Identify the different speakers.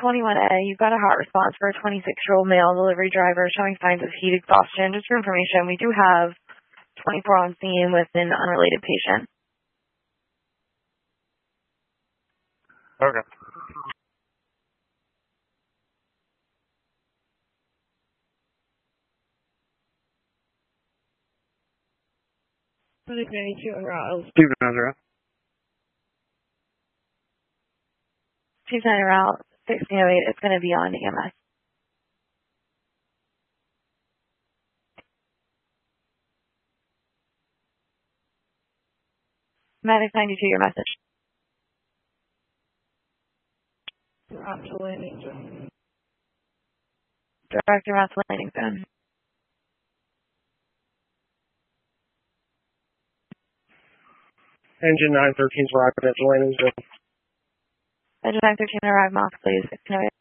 Speaker 1: 21A, you've got a hot response for a 26-year-old male delivery driver showing signs of heat exhaustion. Just for information, we do have 24 on scene with an unrelated patient.
Speaker 2: Okay. Steven Ezra.
Speaker 1: 210 route 1608. It's going to be on EMS. Medic 92, your message.
Speaker 3: Route to landing zone.
Speaker 1: Director, route to landing zone.
Speaker 2: Engine 913's arrived at the landing zone.
Speaker 1: Engine 913 arrive, Mox, please. 1608.